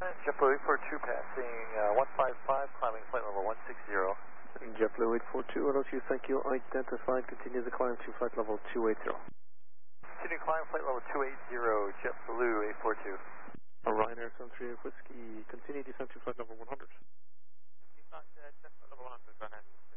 JetBlue 842 passing 155, climbing flight level 160. JetBlue 842, LOQ, thank you. Identified, continue the climb to flight level 280. Continue climb flight level 280, JetBlue 842. Ryanair 738 Whiskey, continue descent to flight level 100. Descent to flight level 100, Ryanair.